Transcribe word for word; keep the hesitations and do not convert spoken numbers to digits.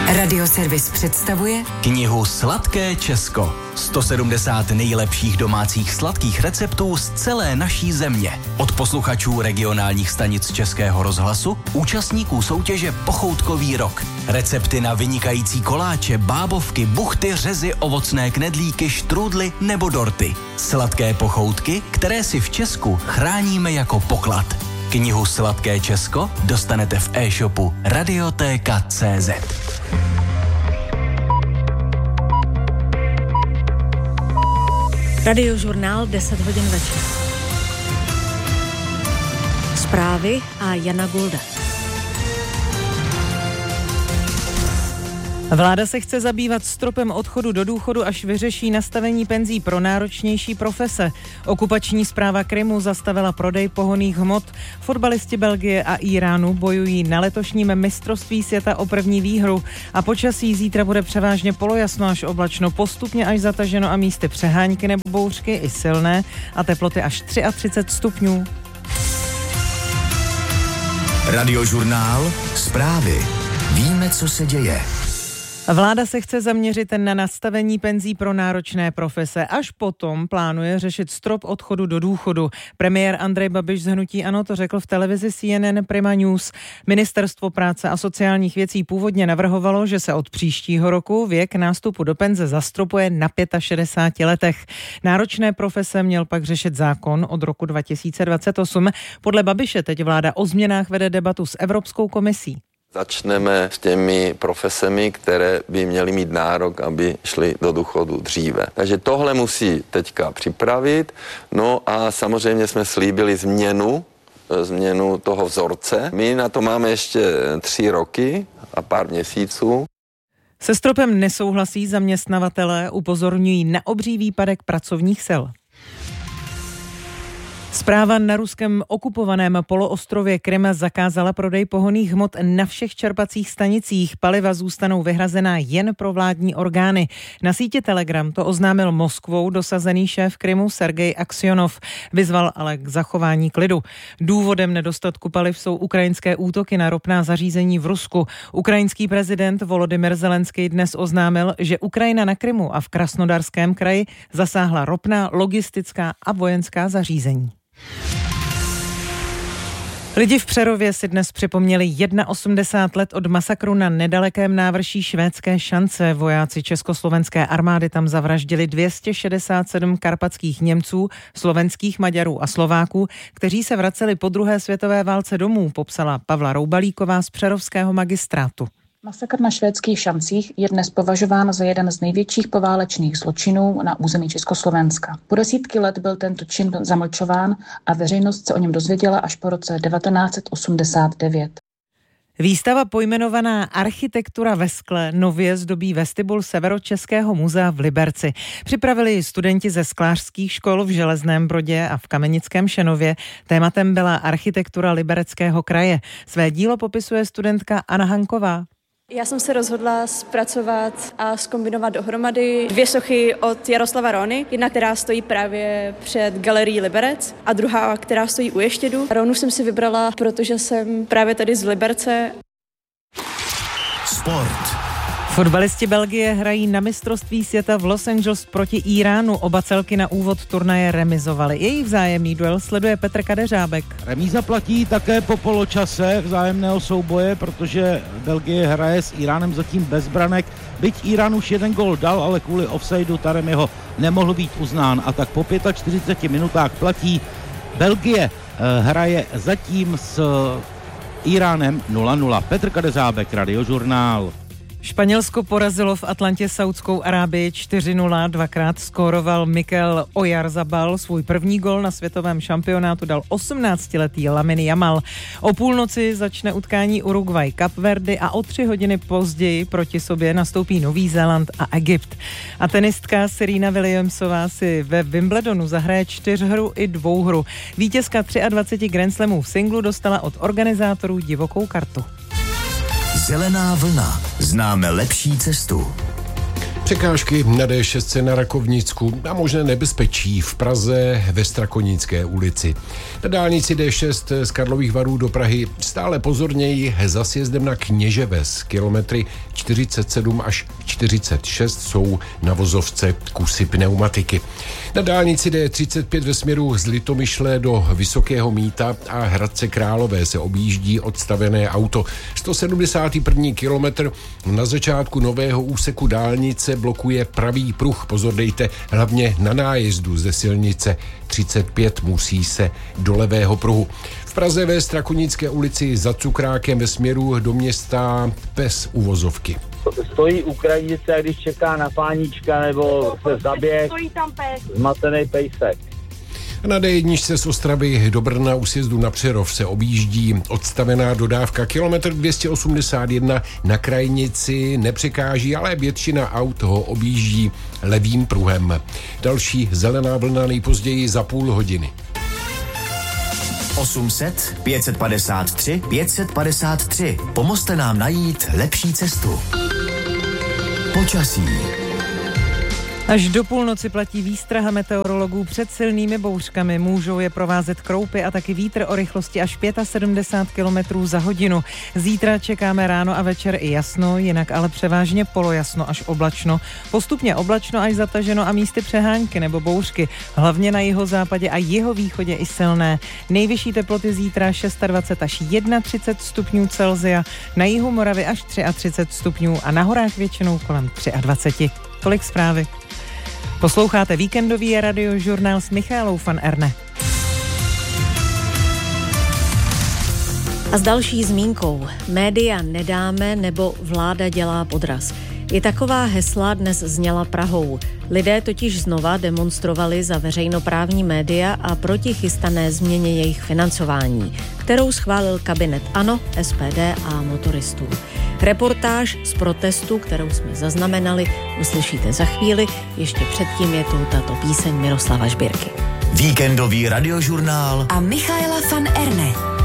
Radioservis představuje knihu Sladké Česko. sto sedmdesát nejlepších domácích sladkých receptů z celé naší země. Od posluchačů regionálních stanic Českého rozhlasu, účastníků soutěže Pochoutkový rok. Recepty na vynikající koláče, bábovky, buchty, řezy, ovocné knedlíky, štrůdly nebo dorty. Sladké pochoutky, které si v Česku chráníme jako poklad. Knihu Sladké Česko dostanete v e-shopu radiotéka tečka cé zet. Radiožurnál deset hodin večer. Zprávy a Jana Gulda. Vláda se chce zabývat stropem odchodu do důchodu, až vyřeší nastavení penzí pro náročnější profese. Okupační správa Krymu zastavila prodej pohonných hmot. Fotbalisti Belgie a Íránu bojují na letošním mistrovství světa o první výhru. A počasí zítra bude převážně polojasno až oblačno, postupně až zataženo a místy přehánky nebo bouřky i silné a teploty až třicet tři stupňů. Radiožurnál, zprávy. Víme, co se děje. Vláda se chce zaměřit na nastavení penzí pro náročné profese. Až potom plánuje řešit strop odchodu do důchodu. Premiér Andrej Babiš z hnutí ANO to řekl v televizi C N N Prima News. Ministerstvo práce a sociálních věcí původně navrhovalo, že se od příštího roku věk nástupu do penze zastropuje na šedesáti pěti letech. Náročné profese měl pak řešit zákon od roku dva tisíce dvacet osm. Podle Babiše teď vláda o změnách vede debatu s Evropskou komisí. Začneme s těmi profesemi, které by měly mít nárok, aby šly do důchodu dříve. Takže tohle musí teďka připravit. No a samozřejmě jsme slíbili změnu, změnu toho vzorce. My na to máme ještě tři roky a pár měsíců. Se stropem nesouhlasí zaměstnavatelé, upozorňují na obří výpadek pracovních sil. Správa na ruském okupovaném poloostrově Krym zakázala prodej pohonných hmot na všech čerpacích stanicích. Paliva zůstanou vyhrazená jen pro vládní orgány. Na síti Telegram to oznámil Moskvou dosazený šéf Krymu Sergej Aksionov. Vyzval ale k zachování klidu. Důvodem nedostatku paliv jsou ukrajinské útoky na ropná zařízení v Rusku. Ukrajinský prezident Volodymyr Zelenský dnes oznámil, že Ukrajina na Krymu a v Krasnodarském kraji zasáhla ropná, logistická a vojenská zařízení. Lidi v Přerově si dnes připomněli osmdesát jedna let od masakru na nedalekém návrší Švédské Šance. Vojáci československé armády tam zavraždili dvě stě šedesát sedm karpatských Němců, slovenských Maďarů a Slováků, kteří se vraceli po druhé světové válce domů, popsala Pavla Roubalíková z přerovského magistrátu. Masakr na Švédských Šancích je dnes považován za jeden z největších poválečných zločinů na území Československa. Po desítky let byl tento čin zamlčován a veřejnost se o něm dozvěděla až po roce devatenáct set osmdesát devět. Výstava pojmenovaná Architektura ve skle nově zdobí vestibul Severočeského muzea v Liberci. Připravili ji studenti ze sklářských škol v Železném Brodě a v Kamenickém Šenově. Tématem byla architektura Libereckého kraje. Své dílo popisuje studentka Anna Hanková. Já jsem se rozhodla zpracovat a zkombinovat dohromady dvě sochy od Jaroslava Róny. Jedna, která stojí právě před galerií Liberec a druhá, která stojí u Ještědu. Rónu jsem si vybrala, protože jsem právě tady z Liberce. Sport. Fotbalisti Belgie hrají na mistrovství světa v Los Angeles proti Íránu. Oba celky na úvod turnaje remizovaly. Jejich vzájemný duel sleduje Petr Kadeřábek. Remíza platí také po poločase vzájemného souboje, protože Belgie hraje s Íránem zatím bez branek. Byť Írán už jeden gól dal, ale kvůli offsideu Tarem jeho nemohl být uznán. A tak po čtyřiceti pěti minutách platí. Belgie hraje zatím s Íránem nula nula. Petr Kadeřábek, Radiožurnál. Španělsko porazilo v Atlantě Saudskou Arábii čtyři nula, dvakrát skóroval Mikel Oyarzabal, svůj první gol na světovém šampionátu dal osmnáctiletý Lamine Yamal. O půlnoci začne utkání Uruguay Kapverdy a o tři hodiny později proti sobě nastoupí Nový Zéland a Egypt. A tenistka Serena Williamsová si ve Wimbledonu zahraje čtyřhru i dvouhru. Vítězka dvaceti tři Grand Slamů v singlu dostala od organizátorů divokou kartu. Zelená vlna. Známe lepší cestu. Překážky na D šest na Rakovnicku a možné nebezpečí v Praze ve Strakonické ulici. Na dálnici D šest z Karlových Varů do Prahy stále pozorněji za sjezdem na Kněževes. Kilometry čtyřicet sedm až čtyřicet šest jsou na vozovce kusy pneumatiky. Na dálnici D třicet pět ve směru z Litomyšle do Vysokého Mýta a Hradce Králové se objíždí odstavené auto. sto sedmdesátý první kilometr na začátku nového úseku dálnice blokuje pravý pruh. Pozor dejte, hlavně na nájezdu ze silnice třicet pět musí se do levého pruhu. V Praze ve Strakonické ulici za Cukrákem ve směru do města bez uvozovky. Stojí u krajnice a když čeká na páníčka nebo se zaběh, zmatený pejsek. Na D jedna z Ostravy do Brna u sjezdu na Přerov se objíždí odstavená dodávka. Kilometr dvě stě osmdesát jedna na krajnici nepřekáží, ale většina aut ho objíždí levým pruhem. Další zelená vlna nejpozději za půl hodiny. osm set, pět set padesát tři, pět set padesát tři. Pomozte nám najít lepší cestu. Počasí. Až do půlnoci platí výstraha meteorologů před silnými bouřkami. Můžou je provázet kroupy a taky vítr o rychlosti až sedmdesát pět kilometrů za hodinu. Zítra čekáme ráno a večer i jasno, jinak ale převážně polojasno až oblačno. Postupně oblačno až zataženo a místy přehánky nebo bouřky. Hlavně na jihozápadě a jihovýchodě i silné. Nejvyšší teploty zítra dvacet šest až třicet jedna stupňů Celsia, na jihu Moravy až třicet tři stupňů a na horách většinou kolem dvacet tři. Tolik zprávy. Posloucháte víkendový radiožurnál s Michaelou van Erne. A s další zmínkou. Média nedáme nebo vláda dělá podraz. I taková hesla dnes zněla Prahou. Lidé totiž znova demonstrovali za veřejnoprávní média a proti chystané změně jejich financování, kterou schválil kabinet ANO, S P D a motoristů. Reportáž z protestu, kterou jsme zaznamenali, uslyšíte za chvíli. Ještě předtím je tu tato píseň Miroslava Žbírky. Víkendový radiožurnál a Michaela van Erne.